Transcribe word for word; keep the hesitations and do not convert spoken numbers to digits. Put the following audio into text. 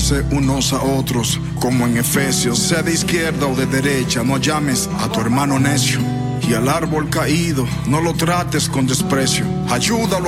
amarse unos a otros, como en Efesios, sea de izquierda o de derecha, no llames a tu hermano necio. Y al árbol caído, no lo trates con desprecio, ayúdalo